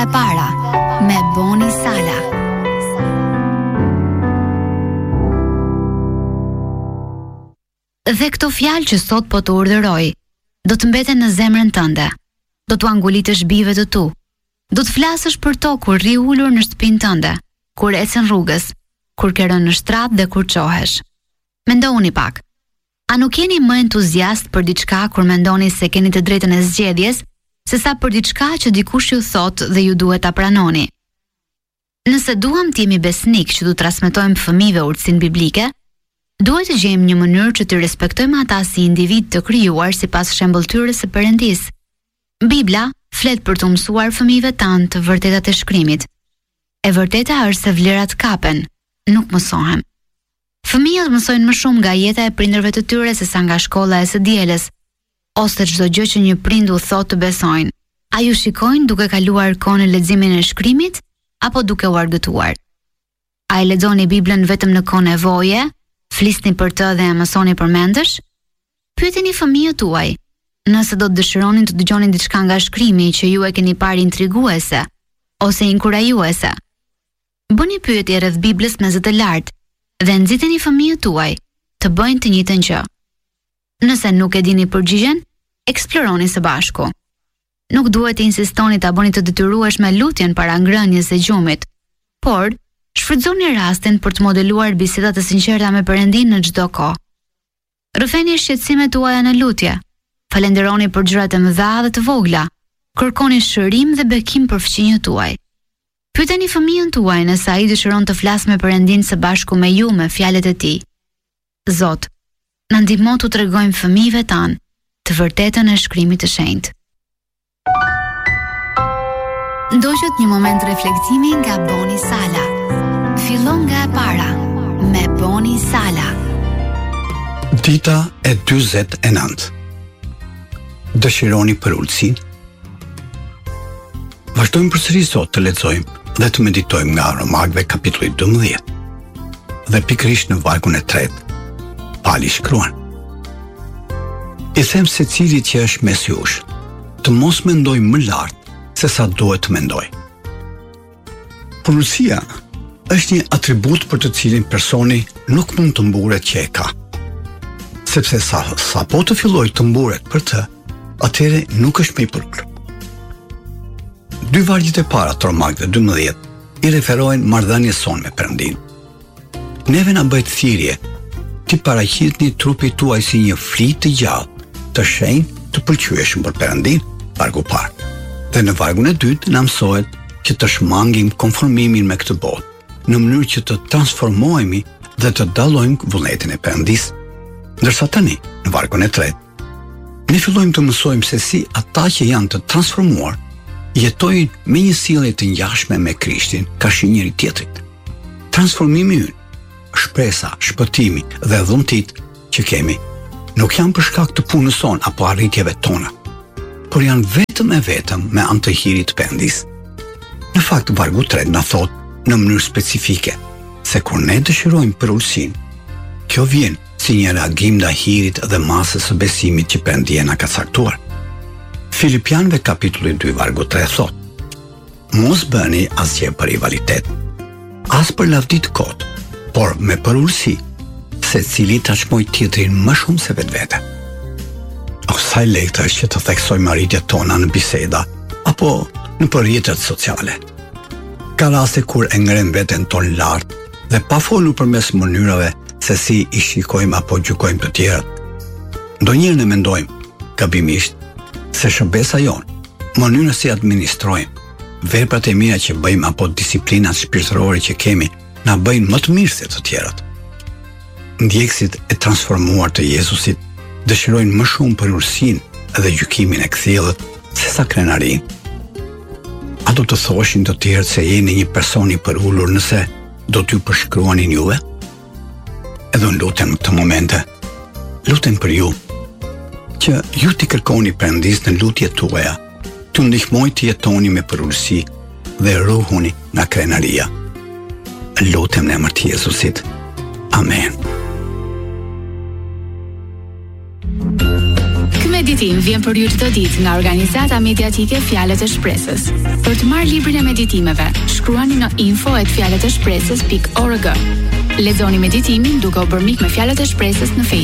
e para me Boni Sala. Dhe këto fjalë që sot po të urdhëroj, do të mbeten në zemrën tënde. Do t'u angulitësh bijve të tu. Do të flasësh për to kur rri ulur në shtëpinë tënde, kur ecën rrugës, kur ke rënë në shtrat dhe kur çohesh. Mendoni pak. A nuk jeni më entuziast për diçka kur mendoni se keni të drejtën e zgjedhjes, sesa për diçka që dikush ju thot dhe ju duhet ta pranoni? Nëse duam të jemi besnik që du transmetojmë fëmijëve urtësinë biblike, duhet të gjejmë një mënyrë që të respektojmë ata si individ të krijuar sipas shembulltyrës së Perëndisë. Bibla flet për të mësuar fëmijëve tanë të vërtetat e shkrimit. E vërteta është se vlerat kapen, nuk mësohen. Fëmijët mësojnë më shumë nga jeta e prindërve të tyre sesa nga shkolla e së dielës, ose çdo gjë që një prind u thotë të besojnë. A ju shikojnë duke kaluar kohën në leximin e shkrimit apo duke u argëtuar? A e lexoni Biblën vetëm në kohën e voje? Flisni për të dhe e mësoni përmendësh? Pyeteni fëmijët tuaj, nëse do të dëshironin të dëgjonin diçka nga shkrimi që ju e keni parë intriguese ose inkurajuese. Bëni pyetje rreth Biblës me zë të lartë dhe nxiteni fëmijët tuaj të bëjnë të njëjtën gjë. Nëse nuk e dini përgjigjen, eksploroni së bashku. Nuk duhet të insistoni ta bëni të detyrueshme lutjen para ngrënies së gjumit, por shfrytëzoni rastin për të modeluar biseda të sinqerta me Perëndin në çdo kohë. Rrëfeni shqetësimet tuaja në lutje. Falenderoni për gjërat e mëdha dhe të vogla. Kërkoni shërim dhe bekim për fëmijët tuaj. Pyeteni fëmijën tuaj nëse ai dëshiron të flasë me Perëndin së bashku me ju me fjalët e tij. Zot, na ndihmo t'u tregojmë fëmijëve tan të vërtetën e shkrimit të shenjtë. Ndoqët një moment reflektimi nga Boni Sala. Fillon nga e para me Boni Sala. Dita e 49. Dëshironi për ulësinë? Vazhdojmë përsëri sot të lexojmë dhe të meditojmë nga Romakëve kapitulli 12. Dhe pikërisht në vargun e 3, Pali shkruan: I them secilit që është mes jush, të mos mendoj më lart se sa duhet të mendoj. Pulësia është një atribut për të cilin personi nuk mund të mburet që e ka. Sepse sa po të filloj të mburet për të, atëre nuk është më i përkryer. 2 vargjet e para të Romakëve 12 i referojnë marrëdhënies sonë me Perëndin. Neve na bëhet thirrje ti paraqitni trupin tuaj si një flitë të gjallë, të shenjtë, të pëlqyeshëm për Perëndin, vargu parë. Dhe në vargun e dytë na mësohet që të shmangim konformimin me këtë botë, në mënyrë që të transformohemi dhe të dallojmë vullnetin e Perëndisë. Ndërsa tani, në vargun e tretë, ne fillojmë të mësojmë se si ata që janë të transformuar jetojnë me një sjellje të ngjashme me Krishtin, kashi njëri tjetrit. Transformimi ynë, shpresa, shpëtimi dhe dhuntit që kemi nuk janë për shkak të punës sonë apo arritjeve tona, por janë vetëm e vetëm me anë të hirit të Perëndisë. Në fakt, vargu 3 na thot në mënyrë specifike se kur ne dëshirojmë për ulësinë, kjo vjen si një reagim ndaj hirit dhe masës së besimit që Perëndia na ka caktuar. Filipianëve kapitulli 2 vargu 3 thot: Mos bëni asgjë për rivalitet, as për lavdi të kotë, por me përulësi, secili ta çmoj tjetrin më shumë se vetvete. O sa e lehtë është që të theksojmë arritjet tona në biseda apo në rrjetet sociale. Ka raste kur e ngrem veten ton lart dhe pa folur përmes mënyrave se si i shikojmë apo gjykojmë të tjerët. Ndonjëherë ne mendojmë, gabimisht, se shërbesa jonë, mënyra si administrojmë, veprat e mira që bëjmë apo disiplinat shpirtërore që kemi na bëjnë më të mirë se të tjerët. Ndjekësit e transformuar të Jezusit dëshirojnë më shumë për urësinë dhe gjykimin e kthjellët se sa krenarinë. A do të thoshin të tjerët se jeni një person i përulur nëse do t'ju përshkruanin juve? Edhe unë lutem në këtë momente, lutem për ju, që ju t'i kërkoni Perëndisë në lutjet tuaja, t'ju ndihmoj të jetoni me përulësi dhe ruhuni nga krenaria. Lutem në emër të Jezusit. Amen. Meditim vjen për ju çdo ditë nga organizata mediatike Fjalët e Shpresës. Për të marrë librin e meditimeve, shkruani në info@fjaleteshpresës.org. Lexoni meditimin duke u bërë mik me Fjalët e Shpresës në Facebook.